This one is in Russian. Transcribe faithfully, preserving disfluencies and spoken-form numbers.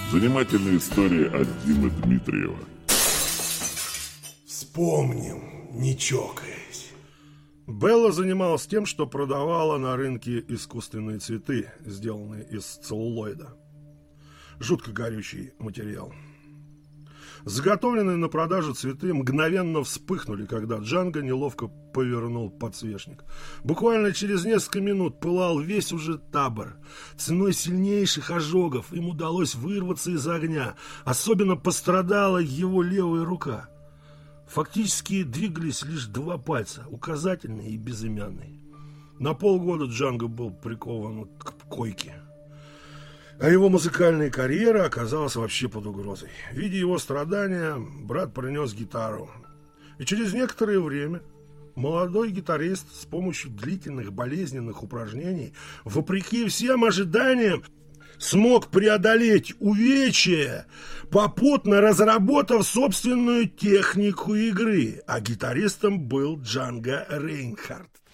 Занимательная история от Димы Дмитриева. Вспомним, не чокаясь. Белла занималась тем, что продавала на рынке искусственные цветы, сделанные из целлулоида. Жутко горючий материал. Заготовленные на продажу цветы мгновенно вспыхнули, когда Джанго неловко повернул подсвечник. Буквально через несколько минут пылал весь уже табор. Ценой сильнейших ожогов им удалось вырваться из огня. Особенно пострадала его левая рука. Фактически двигались лишь два пальца, указательный и безымянный. На полгода Джанго был прикован к койке. А его музыкальная карьера оказалась вообще под угрозой. Видя его страдания, брат принес гитару. И через некоторое время молодой гитарист с помощью длительных болезненных упражнений, вопреки всем ожиданиям, смог преодолеть увечья, попутно разработав собственную технику игры. А гитаристом был Джанго Рейнхард.